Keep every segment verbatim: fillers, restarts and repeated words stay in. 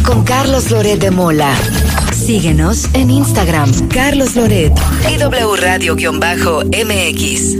Con Carlos Loret de Mola. Síguenos en Instagram, Carlos Loret y W Radio-M X.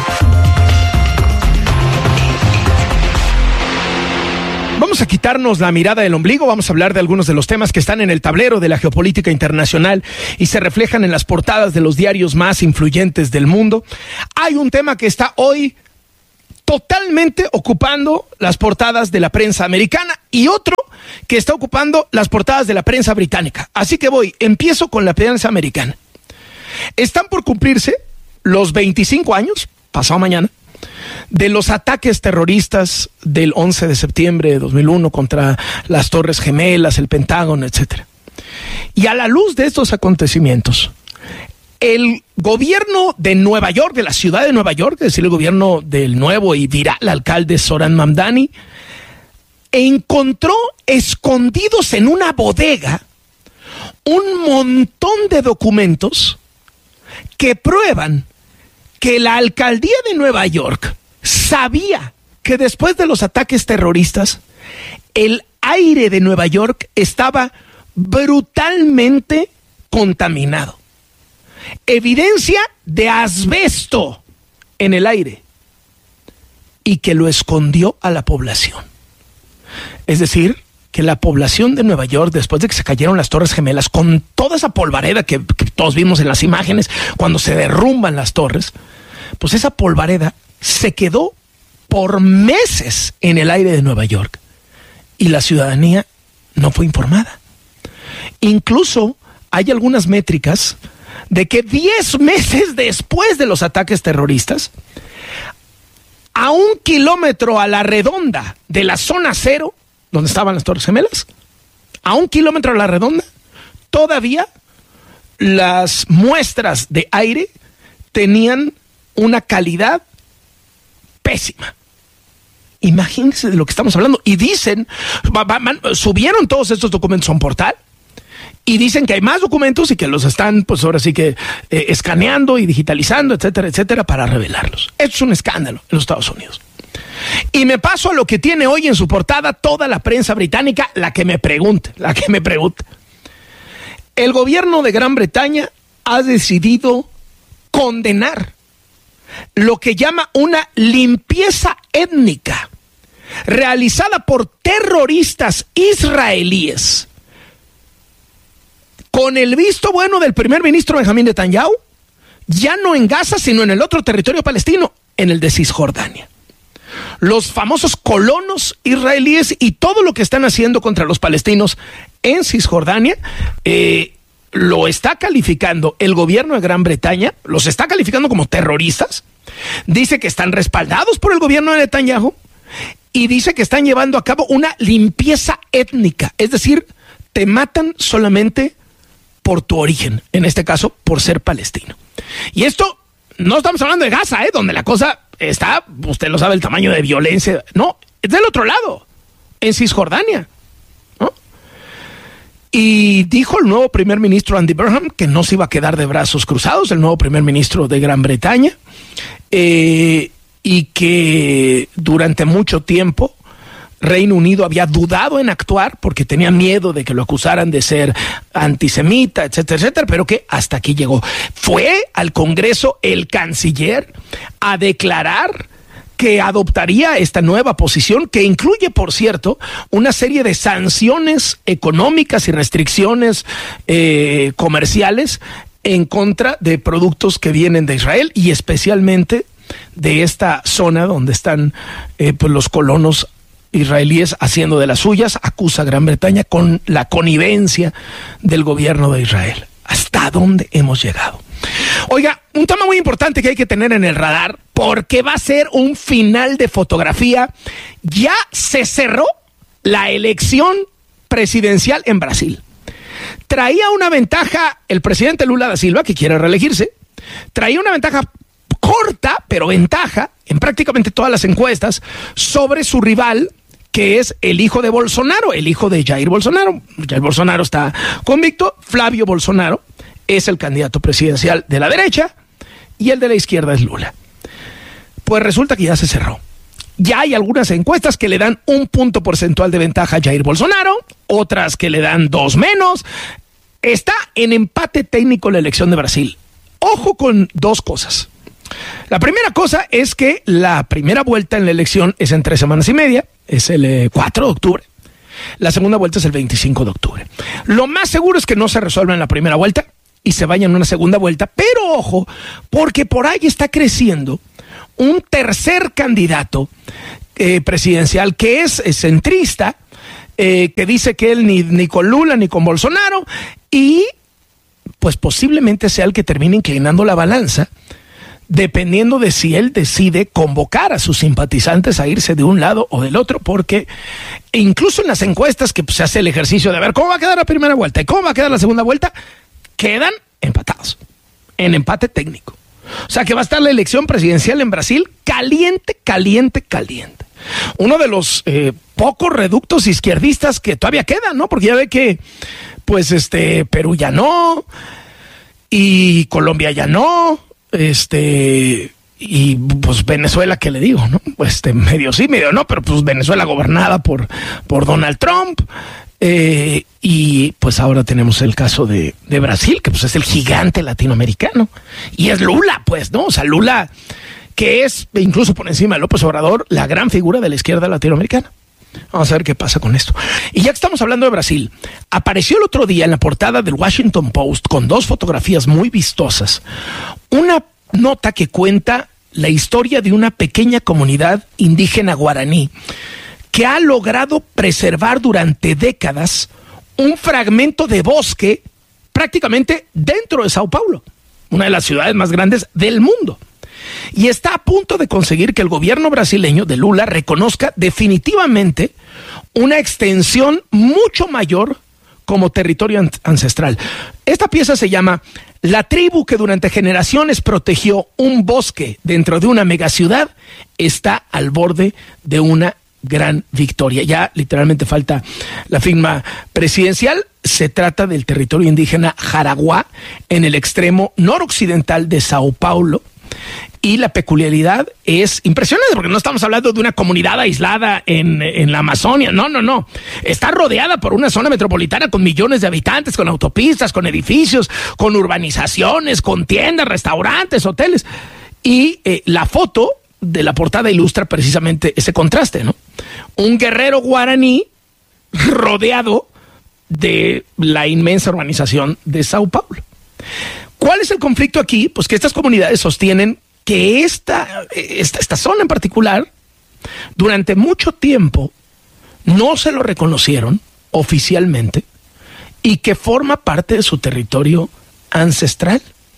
Vamos a quitarnos la mirada del ombligo, vamos a hablar de algunos de los temas que están en el tablero de la geopolítica internacional y se reflejan en las portadas de los diarios más influyentes del mundo. Hay un tema que está hoy totalmente ocupando las portadas de la prensa americana y otro que está ocupando las portadas de la prensa británica. Así que voy, empiezo con la prensa americana. Están por cumplirse los veinticinco años, pasado mañana, de los ataques terroristas del once de septiembre de dos mil uno contra las Torres Gemelas, el Pentágono, etcétera. Y a la luz de estos acontecimientos, el gobierno de Nueva York, de la ciudad de Nueva York, es decir, el gobierno del nuevo y viral alcalde Zoran Mamdani, encontró escondidos en una bodega un montón de documentos que prueban que la alcaldía de Nueva York sabía que después de los ataques terroristas, el aire de Nueva York estaba brutalmente contaminado. Evidencia de asbesto en el aire y que lo escondió a la población. Es decir, que la población de Nueva York, después de que se cayeron las Torres Gemelas, con toda esa polvareda que, que todos vimos en las imágenes, cuando se derrumban las torres, pues esa polvareda se quedó por meses en el aire de Nueva York y la ciudadanía no fue informada. Incluso hay algunas métricas de que diez meses después de los ataques terroristas, a un kilómetro a la redonda de la zona cero, donde estaban las Torres Gemelas, a un kilómetro a la redonda, todavía las muestras de aire tenían una calidad pésima. Imagínense de lo que estamos hablando. Y dicen, van, subieron todos estos documentos a un portal y dicen que hay más documentos y que los están, pues ahora sí que eh, escaneando y digitalizando, etcétera, etcétera, para revelarlos. Esto es un escándalo en los Estados Unidos. Y me paso a lo que tiene hoy en su portada toda la prensa británica, la que me pregunte, la que me pregunte. El gobierno de Gran Bretaña ha decidido condenar lo que llama una limpieza étnica realizada por terroristas israelíes con el visto bueno del primer ministro Benjamín Netanyahu, ya no en Gaza, sino en el otro territorio palestino, en el de Cisjordania. Los famosos colonos israelíes y todo lo que están haciendo contra los palestinos en Cisjordania, eh, lo está calificando el gobierno de Gran Bretaña, los está calificando como terroristas, dice que están respaldados por el gobierno de Netanyahu y dice que están llevando a cabo una limpieza étnica, es decir, te matan solamente por tu origen, en este caso por ser palestino. Y esto no estamos hablando de Gaza, ¿eh? Donde la cosa está, usted lo sabe, el tamaño de violencia, no, es del otro lado, en Cisjordania, ¿no? Y dijo el nuevo primer ministro Andy Burnham que no se iba a quedar de brazos cruzados, el nuevo primer ministro de Gran Bretaña, eh, y que durante mucho tiempo Reino Unido había dudado en actuar porque tenía miedo de que lo acusaran de ser antisemita, etcétera, etcétera, pero que hasta aquí llegó. Fue al Congreso el canciller a declarar que adoptaría esta nueva posición, que incluye, por cierto, una serie de sanciones económicas y restricciones eh, comerciales en contra de productos que vienen de Israel y especialmente de esta zona donde están eh, pues los colonos israelíes haciendo de las suyas. Acusa a Gran Bretaña con la connivencia del gobierno de Israel. ¿Hasta dónde hemos llegado? Oiga, un tema muy importante que hay que tener en el radar, porque va a ser un final de fotografía. Ya se cerró la elección presidencial en Brasil. Traía una ventaja el presidente Lula da Silva, que quiere reelegirse, traía una ventaja corta, pero ventaja, en prácticamente todas las encuestas, sobre su rival, que es el hijo de Bolsonaro, el hijo de Jair Bolsonaro. Jair Bolsonaro está convicto, Flavio Bolsonaro es el candidato presidencial de la derecha y el de la izquierda es Lula. Pues resulta que ya se cerró. Ya hay algunas encuestas que le dan un punto porcentual de ventaja a Jair Bolsonaro, otras que le dan dos menos. Está en empate técnico la elección de Brasil. Ojo con dos cosas. La primera cosa es que la primera vuelta en la elección es en tres semanas y media, es el eh, cuatro de octubre. La segunda vuelta es el veinticinco de octubre. Lo más seguro es que no se resuelva en la primera vuelta y se vaya en una segunda vuelta, pero ojo, porque por ahí está creciendo un tercer candidato eh, presidencial que es, es centrista, eh, que dice que él ni, ni con Lula ni con Bolsonaro, y pues posiblemente sea el que termine inclinando la balanza, dependiendo de si él decide convocar a sus simpatizantes a irse de un lado o del otro, porque incluso en las encuestas que pues, se hace el ejercicio de ver cómo va a quedar la primera vuelta y cómo va a quedar la segunda vuelta, quedan empatados, en empate técnico. O sea que va a estar la elección presidencial en Brasil caliente, caliente, caliente. Uno de los eh, pocos reductos izquierdistas que todavía quedan, ¿no? Porque ya ve que, pues, este, Perú ya no, y Colombia ya no, este, y pues Venezuela, ¿qué le digo, no? Este, medio sí, medio no, pero pues Venezuela gobernada por, por Donald Trump. Eh, y pues ahora tenemos el caso de, de Brasil, que pues es el gigante latinoamericano, y es Lula, pues, ¿no? O sea, Lula, que es, incluso por encima de López Obrador, la gran figura de la izquierda latinoamericana. Vamos a ver qué pasa con esto. Y ya que estamos hablando de Brasil, apareció el otro día en la portada del Washington Post, con dos fotografías muy vistosas, una nota que cuenta la historia de una pequeña comunidad indígena guaraní que ha logrado preservar durante décadas un fragmento de bosque prácticamente dentro de Sao Paulo, una de las ciudades más grandes del mundo. Y está a punto de conseguir que el gobierno brasileño de Lula reconozca definitivamente una extensión mucho mayor como territorio ancestral. Esta pieza se llama La tribu que durante generaciones protegió un bosque dentro de una megaciudad está al borde de una gran victoria. Ya literalmente falta la firma presidencial. Se trata del territorio indígena Jaraguá, en el extremo noroccidental de Sao Paulo. Y la peculiaridad es impresionante, porque no estamos hablando de una comunidad aislada en, en la Amazonia. No, no, no. Está rodeada por una zona metropolitana con millones de habitantes, con autopistas, con edificios, con urbanizaciones, con tiendas, restaurantes, hoteles. Y eh, la foto de la portada ilustra precisamente ese contraste, ¿no? Un guerrero guaraní rodeado de la inmensa urbanización de Sao Paulo. ¿Cuál es el conflicto aquí? Pues que estas comunidades sostienen que esta, esta, esta zona en particular, durante mucho tiempo, no se lo reconocieron oficialmente y que forma parte de su territorio ancestral.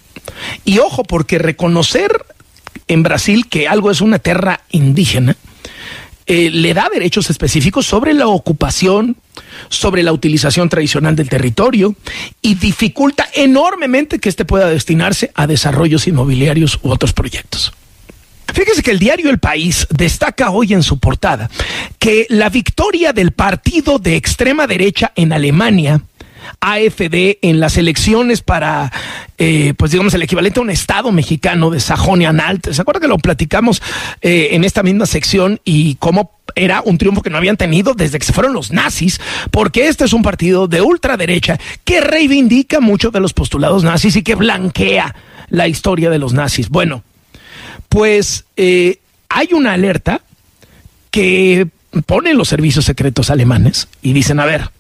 Y ojo, porque reconocer en Brasil que algo es una tierra indígena, eh, le da derechos específicos sobre la ocupación, sobre la utilización tradicional del territorio, y dificulta enormemente que éste pueda destinarse a desarrollos inmobiliarios u otros proyectos. Fíjese que el diario El País destaca hoy en su portada que la victoria del partido de extrema derecha en Alemania, A F D, en las elecciones para, eh, pues digamos, el equivalente a un estado mexicano de Sajonia-Anhalt. ¿Se acuerda que lo platicamos eh, en esta misma sección y cómo era un triunfo que no habían tenido desde que se fueron los nazis? Porque este es un partido de ultraderecha que reivindica muchos de los postulados nazis y que blanquea la historia de los nazis. Bueno, pues eh, hay una alerta que ponen los servicios secretos alemanes y dicen, a ver,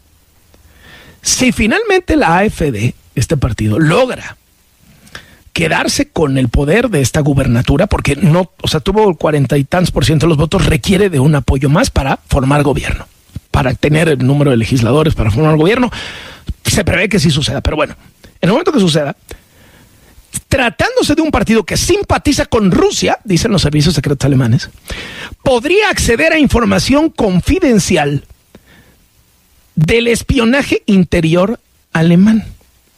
si finalmente la A F D, este partido, logra quedarse con el poder de esta gubernatura, porque no, o sea, tuvo el cuarenta y tantos por ciento de los votos, requiere de un apoyo más para formar gobierno, para tener el número de legisladores para formar gobierno. Se prevé que sí suceda, pero bueno, en el momento que suceda, tratándose de un partido que simpatiza con Rusia, dicen los servicios secretos alemanes, podría acceder a información confidencial del espionaje interior alemán.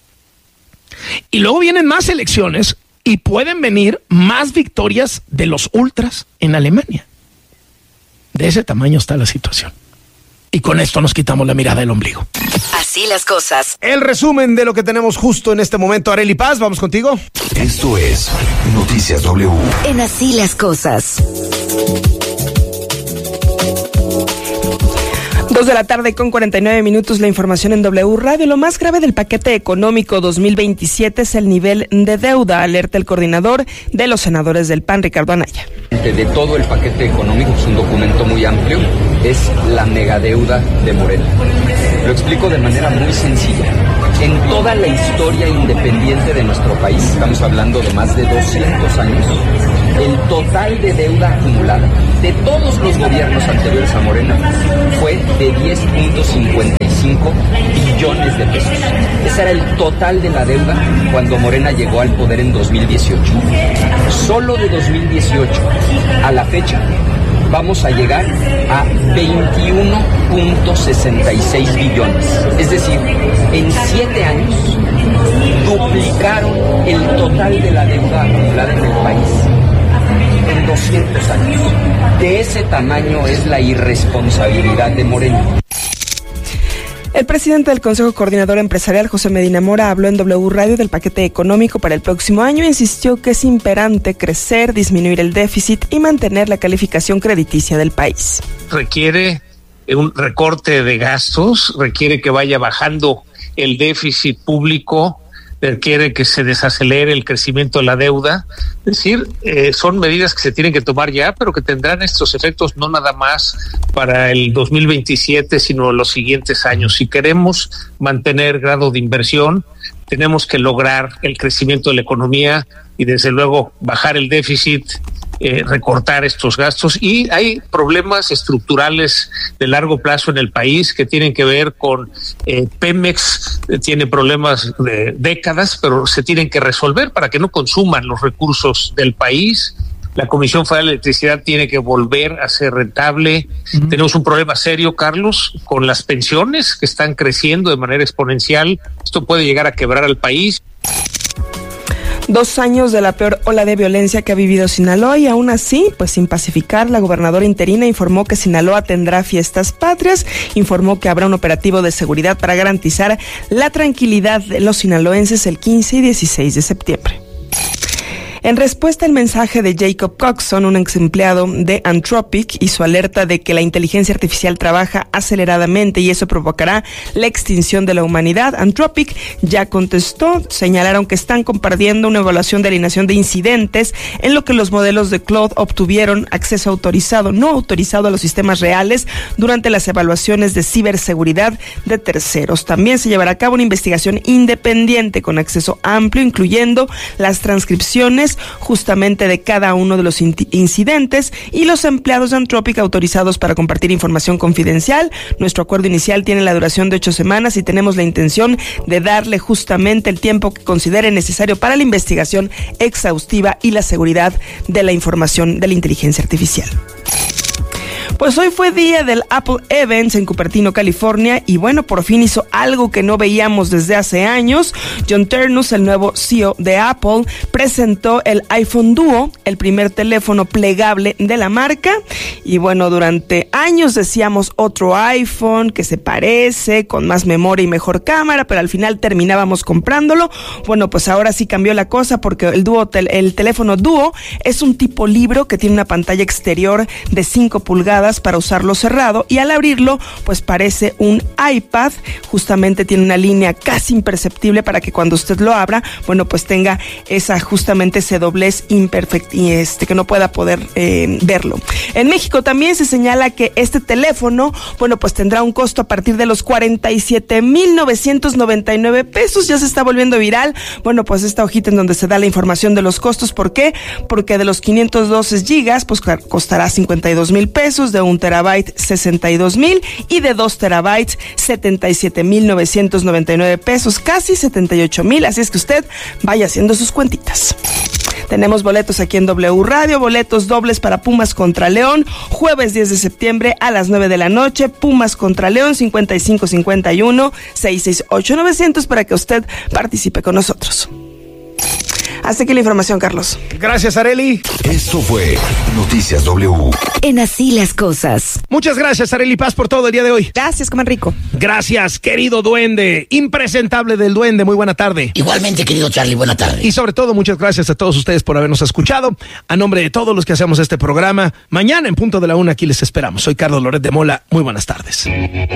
Y luego vienen más elecciones y pueden venir más victorias de los ultras en Alemania. De ese tamaño está la situación. Y con esto nos quitamos la mirada del ombligo. Así las cosas. El resumen de lo que tenemos justo en este momento. Arely Paz, vamos contigo. Esto es Noticias W. En Así las cosas. Dos de la tarde con cuarenta y nueve minutos, la información en W Radio. Lo más grave del paquete económico dos mil veintisiete es el nivel de deuda, alerta el coordinador de los senadores del P A N, Ricardo Anaya. De todo el paquete económico, es un documento muy amplio, es la megadeuda de Morena. Lo explico de manera muy sencilla. En toda la historia independiente de nuestro país, estamos hablando de más de doscientos años, el total de deuda acumulada de todos los gobiernos anteriores a Morena fue de diez punto cincuenta y cinco billones de pesos. Ese era el total de la deuda cuando Morena llegó al poder en dos mil dieciocho. Solo de dos mil dieciocho a la fecha vamos a llegar a veintiuno punto sesenta y seis billones. Es decir, en siete años duplicaron el total de la deuda acumulada en el país. En doscientos años. De ese tamaño es la irresponsabilidad de Morena. El presidente del Consejo Coordinador Empresarial, José Medina Mora, habló en W Radio del paquete económico para el próximo año e insistió que es imperante crecer, disminuir el déficit y mantener la calificación crediticia del país. Requiere un recorte de gastos, requiere que vaya bajando el déficit público, requiere que se desacelere el crecimiento de la deuda. Es decir, eh, son medidas que se tienen que tomar ya, pero que tendrán estos efectos no nada más para el dos mil veintisiete, sino los siguientes años. Si queremos mantener grado de inversión, tenemos que lograr el crecimiento de la economía y desde luego bajar el déficit, Eh, recortar estos gastos, y hay problemas estructurales de largo plazo en el país que tienen que ver con eh, Pemex, eh, tiene problemas de décadas, pero se tienen que resolver para que no consuman los recursos del país. La Comisión Federal de Electricidad tiene que volver a ser rentable. Uh-huh. Tenemos un problema serio, Carlos, con las pensiones que están creciendo de manera exponencial. Esto puede llegar a quebrar al país. Dos años de la peor ola de violencia que ha vivido Sinaloa y aún así, pues sin pacificar, la gobernadora interina informó que Sinaloa tendrá fiestas patrias, informó que habrá un operativo de seguridad para garantizar la tranquilidad de los sinaloenses el quince y dieciséis de septiembre. En respuesta al mensaje de Jacob Coxon, un ex empleado de Anthropic, y su alerta de que la inteligencia artificial trabaja aceleradamente y eso provocará la extinción de la humanidad, Anthropic ya contestó. Señalaron que están compartiendo una evaluación de alineación de incidentes en lo que los modelos de Claude obtuvieron acceso autorizado, no autorizado a los sistemas reales durante las evaluaciones de ciberseguridad de terceros. También se llevará a cabo una investigación independiente con acceso amplio, incluyendo las transcripciones justamente de cada uno de los incidentes y los empleados de Anthropic autorizados para compartir información confidencial. Nuestro acuerdo inicial tiene la duración de ocho semanas y tenemos la intención de darle justamente el tiempo que considere necesario para la investigación exhaustiva y la seguridad de la información de la inteligencia artificial. Pues hoy fue día del Apple Events en Cupertino, California, y bueno, por fin hizo algo que no veíamos desde hace años. John Ternus, el nuevo C E O de Apple, presentó el iPhone Duo, el primer teléfono plegable de la marca. Y bueno, durante años decíamos otro iPhone que se parece, con más memoria y mejor cámara, pero al final terminábamos comprándolo. Bueno, pues ahora sí cambió la cosa porque el Duo, el teléfono Duo es un tipo libro que tiene una pantalla exterior de cinco pulgadas para usarlo cerrado, y al abrirlo pues parece un iPad. Justamente tiene una línea casi imperceptible para que cuando usted lo abra, bueno, pues tenga esa justamente ese doblez imperfecto y este que no pueda poder eh, verlo. En México también se señala que este teléfono, bueno, pues tendrá un costo a partir de los cuarenta y siete mil novecientos noventa y nueve pesos. Ya se está volviendo viral, bueno, pues esta hojita en donde se da la información de los costos. ¿Por qué? Porque de los quinientos doce gigas, pues costará cincuenta y dos mil pesos, de un terabyte sesenta y dos mil y de dos terabytes setenta y siete mil novecientos noventa y nueve pesos, casi setenta y ocho mil, así es que usted vaya haciendo sus cuentitas. Tenemos boletos aquí en W Radio, boletos dobles para Pumas contra León, jueves diez de septiembre a las nueve de la noche, Pumas contra León, cincuenta y cinco cincuenta y uno seiscientos sesenta y ocho novecientos para que usted participe con nosotros. Hasta aquí la información, Carlos. Gracias, Arely. Esto fue Noticias W. En Así las Cosas. Muchas gracias, Arely Paz, por todo el día de hoy. Gracias, coman rico. Gracias, querido duende, impresentable del duende, muy buena tarde. Igualmente, querido Charlie, buena tarde. Y sobre todo, muchas gracias a todos ustedes por habernos escuchado. A nombre de todos los que hacemos este programa, mañana en punto de la una aquí les esperamos. Soy Carlos Loret de Mola, muy buenas tardes.